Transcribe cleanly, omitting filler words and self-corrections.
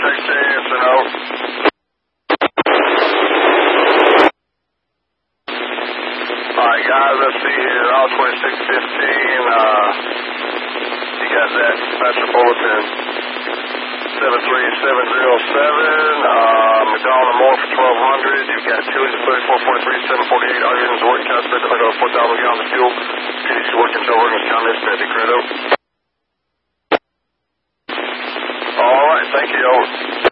Check chance and out. Alright guys, let's see here, all 2615, you got that dispatcher bulletin 73707, McDonald and Moore for 1200, you've got utilities 3443, 748, all units working, count spent 4,000 gallons of fuel, PDC working, control working, count this, steady, credo. Alright, thank you, over.